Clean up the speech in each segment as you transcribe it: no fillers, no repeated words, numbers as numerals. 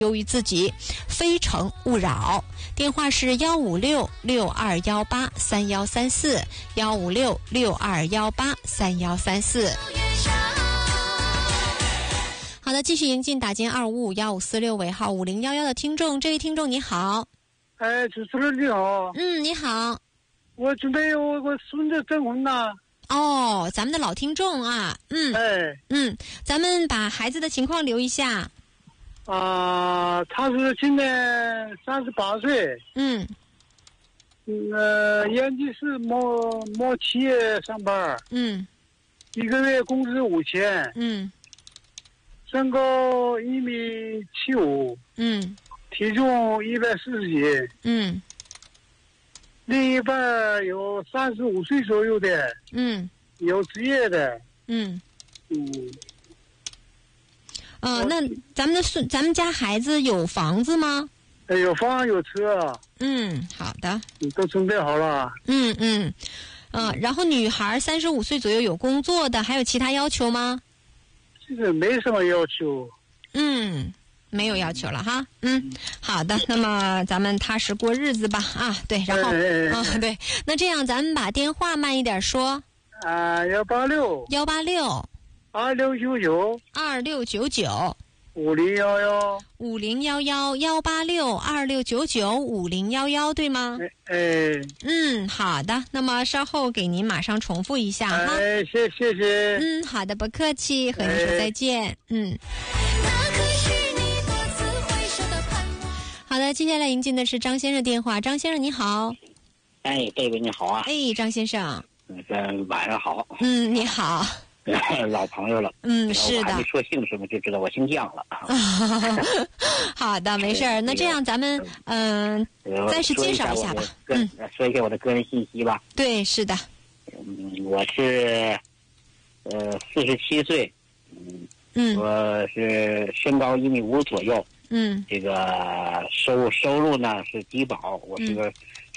由于自己非诚勿扰。电话是15662183134，15662183134。好的，继续迎进打进2551546尾号5011的听众。这位听众你好。 哎，主持人你好。 你好。 我准备有个孙子征婚呐。 哦，咱们的老听众啊。咱们把孩子的情况留一下。 他是今年38岁。研究是某企业上班。一个月工资5000。身高1.75米。体重140斤。另一半有35岁左右的。有职业的。 那咱们家孩子有房子吗？ 有房有车。 好的。 都准备好了。 然后女孩35岁左右，有工作的，还有其他要求吗？ 这个没什么要求。 没有要求了哈。好的，那么咱们踏实过日子吧啊。对，然后对，那这样咱们把电话慢一点说。 186 2699 2699 5011 5011 186 2699 5011，对吗？好的，那么稍后给您马上重复一下哈。 谢谢。 好的，不客气，和您说再见。好的，接下来迎进的是张先生电话。张先生你好。 贝贝你好啊。 张先生。 晚上好。 你好。 老朋友了。 是的。 我还没说姓什么就知道我姓姜了。 好的，没事儿。那这样咱们暂时介绍一下吧。 说一下我的个人信息吧。 对，是的。 我是47岁。我是身高1.5米左右。这个收入呢是低保，我是个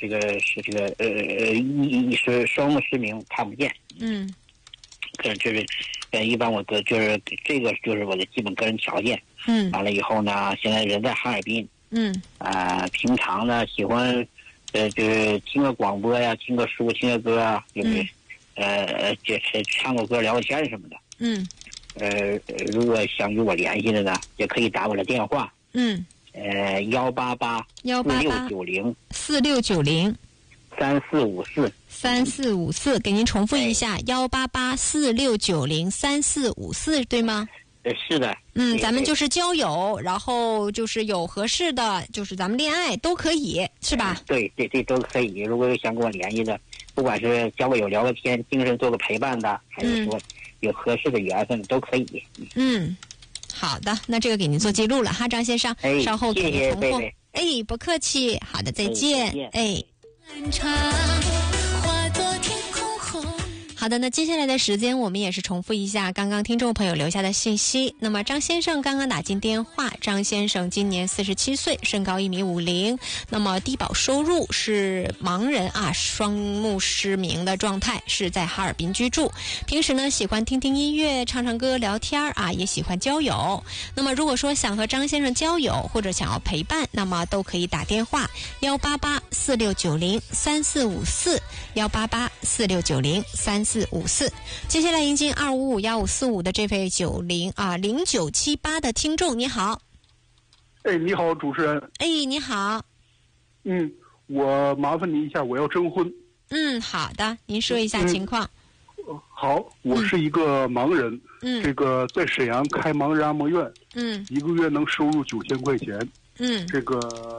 双目失明，看不见。就是一般我的就是这个就是我的基本个人条件。完了以后呢，现在人在哈尔滨。平常呢喜欢就是听个广播呀，听个书，听个歌啊，就是就是唱个歌，聊个天什么的。如果想与我联系的呢，也可以打我的电话。188 4690 4690 3454，给您重复一下，188 4690 3454，对吗？ 是的。 咱们就是交友，然后就是有合适的，就是咱们恋爱都可以，是吧？ 对，这都可以。如果有想跟我联系的，不管是交个友、聊个天、精神做个陪伴的，还是说有合适的缘分，都可以。 好的，那这个给您做记录了哈，张先生，稍后给您重复。不客气。好的，再见。好的，那接下来的时间我们也是重复一下刚刚听众朋友留下的信息。那么张先生刚刚打进电话，张先生今年47岁，身高1.50米，那么低保收入，是盲人啊，双目失明的状态，是在哈尔滨居住。平时呢喜欢听听音乐，唱唱歌，聊天啊，也喜欢交友。那么如果说想和张先生交友或者想要陪伴，那么都可以打电话188 4690 3454 188 4690 3454。接下来迎进2551545的这位0978的听众，你好。 你好，主持人。 你好。 我麻烦您一下，我要征婚。 好的，您说一下情况。 好，我是一个盲人。这个在沈阳开盲人按摩院。一个月能收入9000块钱。这个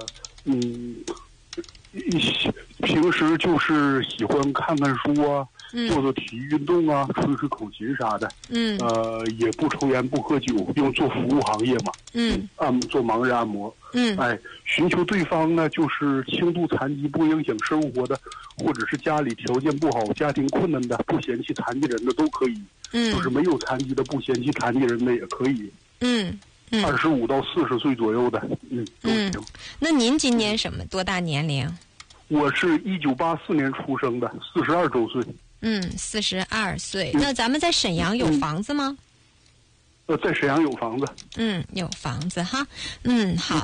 平时就是喜欢看看书啊，做做体育运动啊，吹吹口琴啥的。也不抽烟不喝酒，因为做服务行业嘛。做盲人按摩。寻求对方呢，就是轻度残疾不影响生活的，或者是家里条件不好、家庭困难的，不嫌弃残疾人的都可以。就是没有残疾的、不嫌弃残疾人的也可以。25到40岁左右的。都行。 那您今年多大年龄？ 我是1984年出生的，42周岁。 42岁。那咱们在沈阳有房子吗？ 在沈阳有房子。 有房子哈。好。